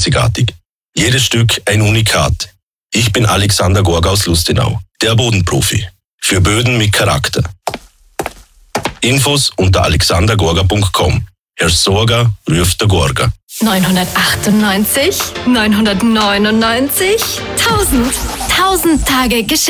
einzigartig. Jedes Stück ein Unikat. Ich bin Alexander Gorga aus Lustenau, der Bodenprofi. Für Böden mit Charakter. Infos unter alexandergorga.com. Herr Sorga ruft der Gorga. 998, 999, 1000. 1000 Tage Geschenk.